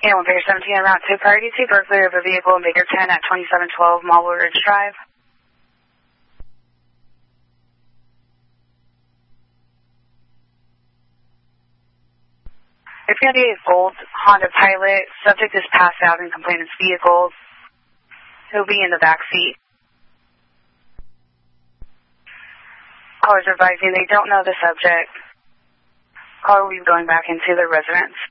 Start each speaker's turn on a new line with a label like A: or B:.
A: Yeah, 1 Baker 17 on Route 2, priority 2, Berkeley of a vehicle in Baker 10 at 2712 Marble Ridge Drive. A 58-volt Honda Pilot, subject is passed out in complainant's vehicle. He'll be in the back seat. Callers are advising they don't know the subject. Caller will be going back into the residence.